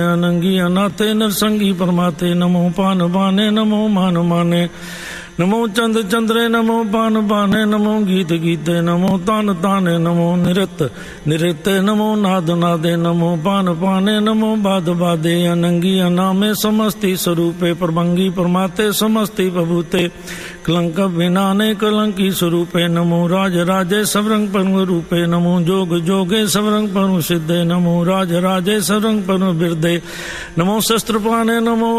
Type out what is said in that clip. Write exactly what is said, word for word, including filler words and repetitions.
अनंगी अनाथे नरसंगी परमाते नमो पान बाने नमो मान माने नमो चंद चंद्रे नमो पान बाने नमो गीत गीते नमो तान ताने नमो निरत निरते नमो नाद नादे नमो पान पाने नमो बाद बादे अनंगी अनामे समस्ति स्वरूपे प्रभंगी परमाते समस्ति प्रभुते कलंक विनाने कलंकी स्वरूपे नमो राज राजे सबरंग परम रूपे नमो जोग जोगे सबरंग परम सिद्धे नमो राज राजे सबरंग परम बिरदे नमो शस्त्र पाने नमो